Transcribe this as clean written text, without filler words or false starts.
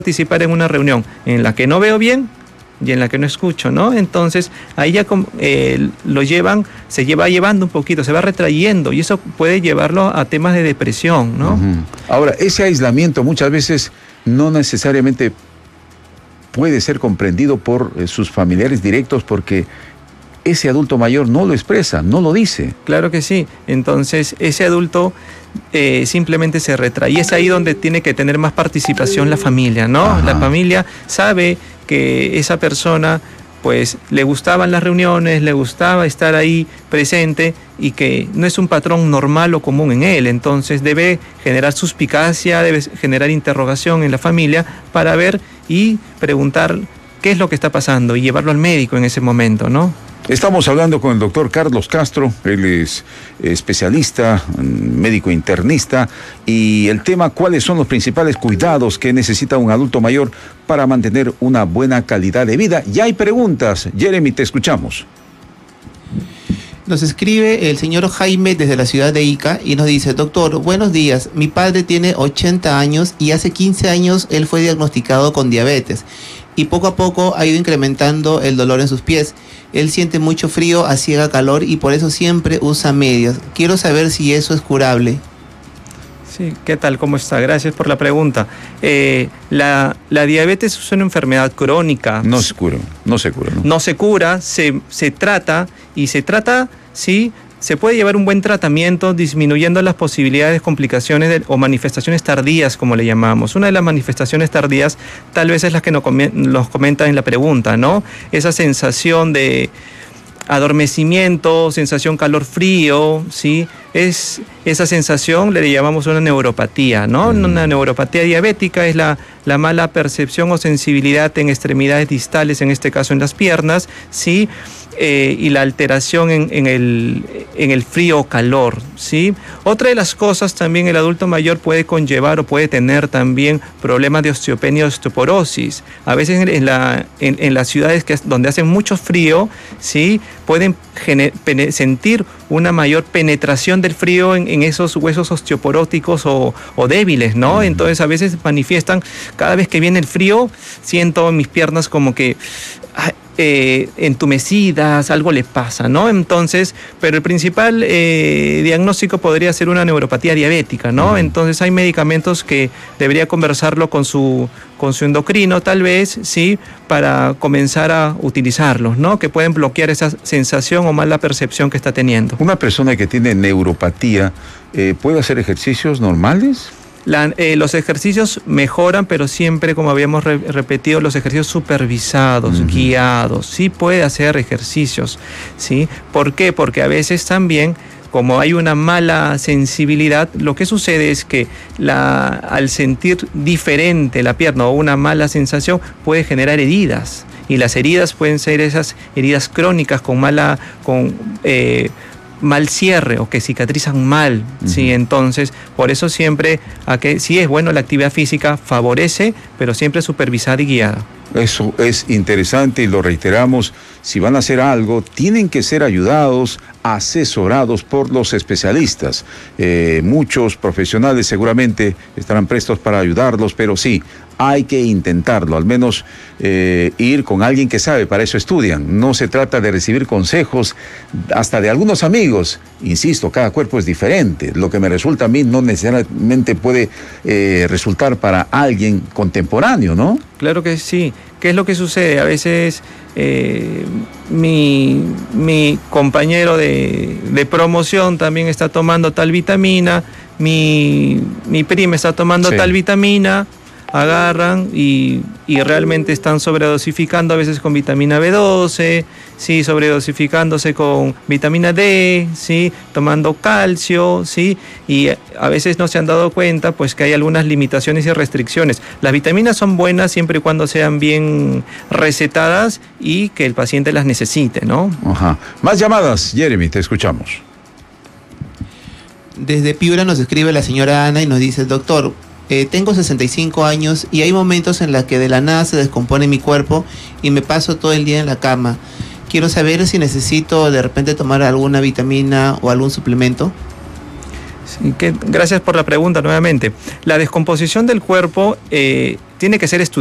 participar en una reunión en la que no veo bien y en la que no escucho, ¿no? Entonces ahí ya se va llevando un poquito, se va retrayendo, y eso puede llevarlo a temas de depresión, ¿no? Ahora, ese aislamiento muchas veces no necesariamente puede ser comprendido por sus familiares directos, porque ese adulto mayor no lo expresa, no lo dice. Claro que sí. Entonces ese adulto simplemente se retrae, y es ahí donde tiene que tener más participación la familia, ¿no? Ajá. La familia sabe que esa persona pues le gustaban las reuniones, le gustaba estar ahí presente, y que no es un patrón normal o común en él. Entonces debe generar suspicacia, debe generar interrogación en la familia para ver y preguntar qué es lo que está pasando y llevarlo al médico en ese momento, ¿no? Estamos hablando con el doctor Carlos Castro. Él es especialista, médico internista, y el tema: ¿cuáles son los principales cuidados que necesita un adulto mayor para mantener una buena calidad de vida? Ya hay preguntas. Jeremy, te escuchamos. Nos escribe el señor Jaime desde la ciudad de Ica y nos dice: doctor, buenos días, mi padre tiene 80 años y hace 15 años él fue diagnosticado con diabetes, y poco a poco ha ido incrementando el dolor en sus pies. Él siente mucho frío, asiega calor, y por eso siempre usa medias. Quiero saber si eso es curable. Sí, ¿qué tal? ¿Cómo está? Gracias por la pregunta. La diabetes es una enfermedad crónica. No se cura, no se cura, ¿no? No se cura, se trata, y se trata, sí. Se puede llevar un buen tratamiento disminuyendo las posibilidades de complicaciones o manifestaciones tardías, como le llamamos. Una de las manifestaciones tardías tal vez es la que nos comenta en la pregunta, ¿no? Esa sensación de adormecimiento, sensación calor-frío, ¿sí? Esa sensación le llamamos una neuropatía, ¿no? Una neuropatía diabética es la mala percepción o sensibilidad en extremidades distales, en este caso en las piernas, ¿sí? Y la alteración en el frío o calor, ¿sí? Otra de las cosas también, el adulto mayor puede conllevar o puede tener también problemas de osteopenia y osteoporosis. A veces en las ciudades donde hace mucho frío, ¿sí? Pueden sentir una mayor penetración del frío en esos huesos osteoporóticos o débiles, ¿no? Entonces a veces manifiestan: cada vez que viene el frío, siento mis piernas como que entumecidas, algo le pasa, ¿no? Entonces, pero el principal diagnóstico podría ser una neuropatía diabética, ¿no? Entonces hay medicamentos que debería conversarlo con su endocrino, tal vez, ¿sí? Para comenzar a utilizarlos, ¿no? Que pueden bloquear esa sensación o mala percepción que está teniendo. ¿Una persona que tiene neuropatía puede hacer ejercicios normales? Los ejercicios mejoran, pero siempre, como habíamos repetido, los ejercicios supervisados, guiados. Sí puede hacer ejercicios, ¿sí? ¿Por qué? Porque a veces también, como hay una mala sensibilidad, lo que sucede es que al sentir diferente la pierna o una mala sensación, puede generar heridas. Y las heridas pueden ser esas heridas crónicas con mal cierre o que cicatrizan mal, ¿sí? Entonces, por eso siempre, sí es bueno la actividad física, favorece, pero siempre supervisada y guiada. Eso es interesante y lo reiteramos: si van a hacer algo, tienen que ser ayudados, asesorados por los especialistas. Muchos profesionales seguramente estarán prestos para ayudarlos, pero sí, hay que intentarlo, al menos ir con alguien que sabe, para eso estudian. No se trata de recibir consejos hasta de algunos amigos. Insisto, cada cuerpo es diferente. Lo que me resulta a mí no necesariamente puede resultar para alguien contemporáneo, ¿no? Claro que sí. ¿Qué es lo que sucede? A veces mi compañero de promoción también está tomando tal vitamina, mi prima está tomando tal vitamina, agarran y realmente están sobredosificando a veces con vitamina B12, ¿sí? Sobredosificándose con vitamina D, ¿sí? Tomando calcio, ¿sí? Y a veces no se han dado cuenta pues que hay algunas limitaciones y restricciones. Las vitaminas son buenas siempre y cuando sean bien recetadas y que el paciente las necesite, ¿no? Ajá. Más llamadas, Jeremy, te escuchamos. Desde Piura nos escribe la señora Ana y nos dice: doctor, tengo 65 años y hay momentos en los que de la nada se descompone mi cuerpo y me paso todo el día en la cama. Quiero saber si necesito de repente tomar alguna vitamina o algún suplemento. Sí, gracias por la pregunta nuevamente. La descomposición del cuerpo tiene que ser estudiada.